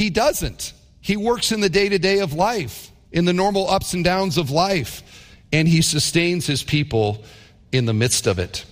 He doesn't. He works in the day-to-day of life, in the normal ups and downs of life, and he sustains his people in the midst of it.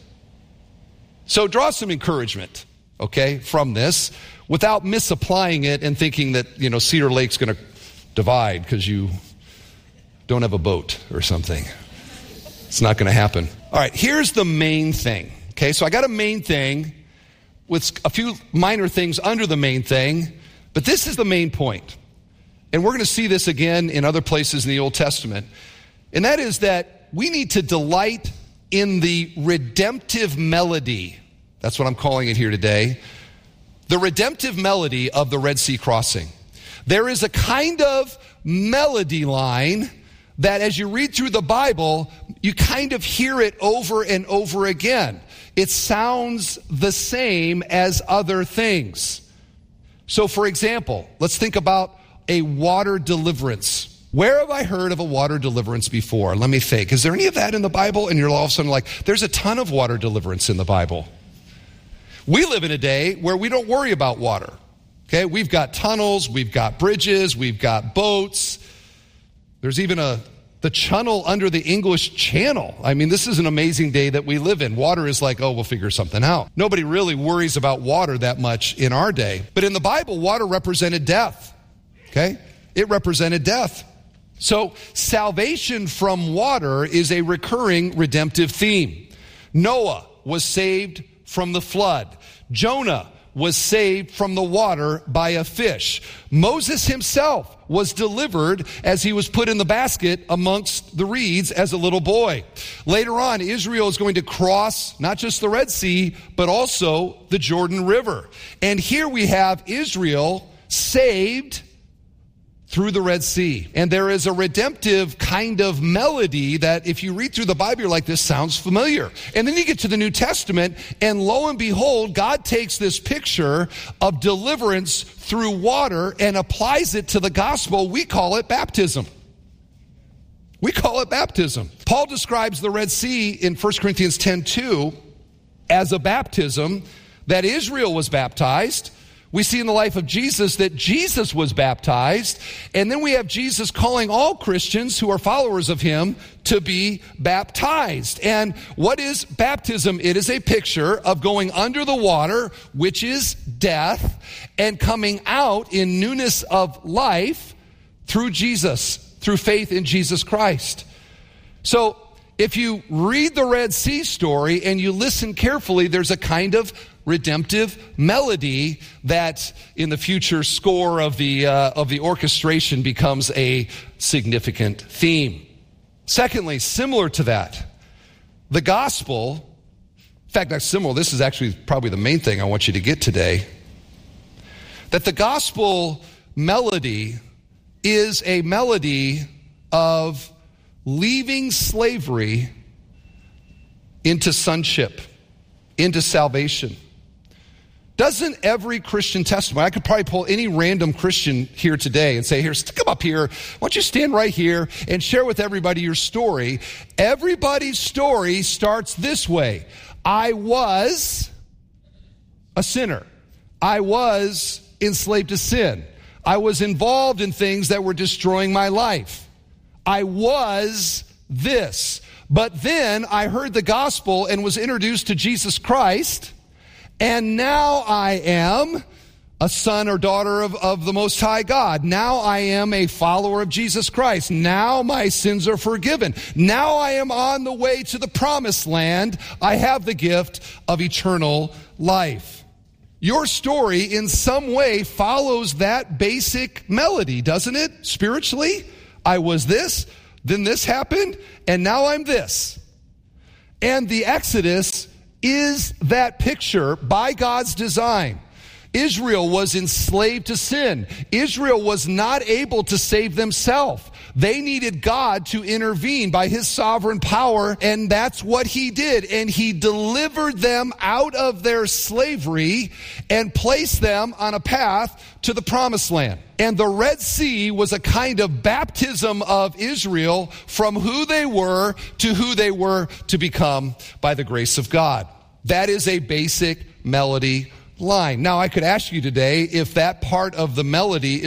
So draw some encouragement, okay, from this, without misapplying it and thinking that, Cedar Lake's going to divide because you don't have a boat or something. It's not going to happen. All right, here's the main thing. Okay, so I got a main thing with a few minor things under the main thing, but this is the main point. And we're going to see this again in other places in the Old Testament. And that is that we need to delight in the redemptive melody. That's what I'm calling it here today. The redemptive melody of the Red Sea crossing. There is a kind of melody line that as you read through the Bible, you kind of hear it over and over again. It sounds the same as other things. So for example, let's think about a water deliverance. Where have I heard of a water deliverance before? Let me think. Is there any of that in the Bible? And you're all of a sudden like, there's a ton of water deliverance in the Bible. We live in a day where we don't worry about water. Okay, we've got tunnels, we've got bridges, we've got boats. There's even the channel under the English Channel. I mean, this is an amazing day that we live in. Water is like, we'll figure something out. Nobody really worries about water that much in our day. But in the Bible, water represented death. Okay? It represented death. So salvation from water is a recurring redemptive theme. Noah was saved from the flood. Jonah was saved from the water by a fish. Moses himself was delivered as he was put in the basket amongst the reeds as a little boy. Later on, Israel is going to cross not just the Red Sea, but also the Jordan River. And here we have Israel saved through the Red Sea. And there is a redemptive kind of melody that if you read through the Bible, you're like, this sounds familiar. And then you get to the New Testament, and lo and behold, God takes this picture of deliverance through water and applies it to the gospel. We call it baptism. We call it baptism. Paul describes the Red Sea in 1 Corinthians 10:2 as a baptism that Israel was baptized. We see in the life of Jesus that Jesus was baptized, and then we have Jesus calling all Christians who are followers of him to be baptized. And what is baptism? It is a picture of going under the water, which is death, and coming out in newness of life through Jesus, through faith in Jesus Christ. So if you read the Red Sea story and you listen carefully, there's a kind of redemptive melody that in the future score of the orchestration becomes a significant theme. Secondly, similar to that, the gospel, in fact, not similar, this is actually probably the main thing I want you to get today, that the gospel melody is a melody of leaving slavery into sonship, into salvation. Doesn't every Christian testimony, I could probably pull any random Christian here today and say, here, come up here. Why don't you stand right here and share with everybody your story. Everybody's story starts this way. I was a sinner. I was enslaved to sin. I was involved in things that were destroying my life. I was this. But then I heard the gospel and was introduced to Jesus Christ. And now I am a son or daughter of the Most High God. Now I am a follower of Jesus Christ. Now my sins are forgiven. Now I am on the way to the promised land. I have the gift of eternal life. Your story in some way follows that basic melody, doesn't it? Spiritually, I was this, then this happened, and now I'm this. And the Exodus is that picture by God's design. Israel was enslaved to sin. Israel was not able to save themselves. They needed God to intervene by his sovereign power, and that's what he did. And he delivered them out of their slavery and placed them on a path to the promised land. And the Red Sea was a kind of baptism of Israel from who they were to become by the grace of God. That is a basic melody line. Now, I could ask you today if that part of the melody